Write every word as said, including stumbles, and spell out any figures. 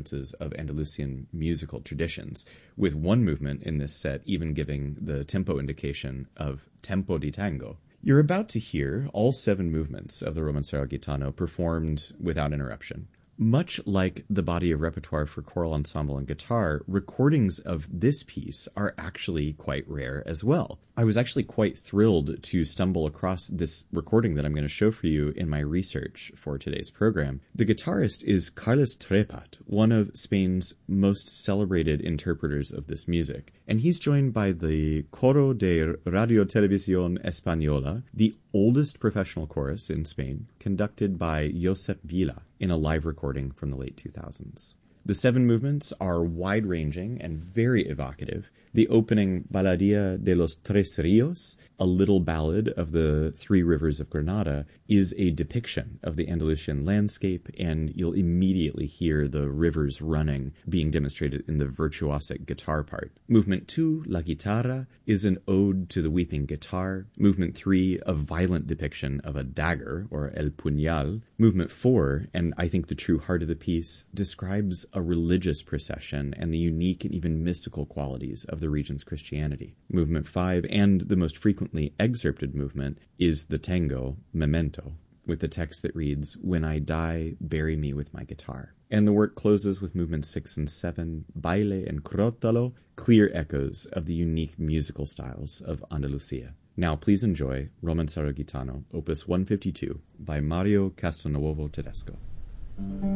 influences of Andalusian musical traditions, with one movement in this set even giving the tempo indication of tempo di tango. You're about to hear all seven movements of the Romancero Gitano performed without interruption. Much like the body of repertoire for choral ensemble and guitar, recordings of this piece are actually quite rare as well. I was actually quite thrilled to stumble across this recording that I'm going to show for you in my research for today's program. The guitarist is Carles Trepat, one of Spain's most celebrated interpreters of this music, and he's joined by the Coro de Radio Televisión Española, the oldest professional chorus in Spain, conducted by Josep Vila in a live recording from the late two thousands. The seven movements are wide-ranging and very evocative. The opening Baladía de los Tres Ríos, a little ballad of the Three Rivers of Granada, is a depiction of the Andalusian landscape, and you'll immediately hear the rivers running being demonstrated in the virtuosic guitar part. Movement two, La Guitarra, is an ode to the weeping guitar. Movement three, a violent depiction of a dagger, or el puñal. Movement four, and I think the true heart of the piece, describes a religious procession and the unique and even mystical qualities of the region's Christianity. Movement five, and the most frequently excerpted movement, is the tango, Memento, with the text that reads, "When I die, bury me with my guitar." And the work closes with movements six and seven, Baile and Crótalo, clear echoes of the unique musical styles of Andalusia. Now please enjoy Romancero Gitano, opus one fifty-two, by Mario Castelnuovo Tedesco.